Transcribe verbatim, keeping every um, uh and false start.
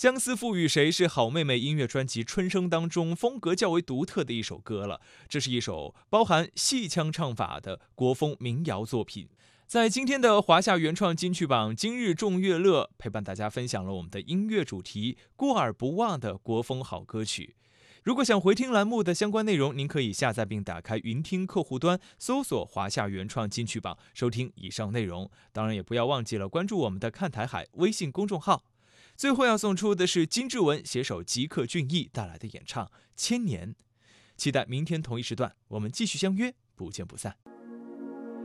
相思赋予谁是好妹妹音乐专辑《春生》当中风格较为独特的一首歌了。这是一首包含戏腔唱法的国风民谣作品。在今天的华夏原创金曲榜今日众乐乐，陪伴大家分享了我们的音乐主题过耳不忘的国风好歌曲。如果想回听栏目的相关内容，您可以下载并打开云听客户端，搜索华夏原创金曲榜，收听以上内容。当然也不要忘记了关注我们的看台海微信公众号。最后要送出的是金志文携手吉克隽逸带来的演唱《千年》，期待明天同一时段我们继续相约，不见不散。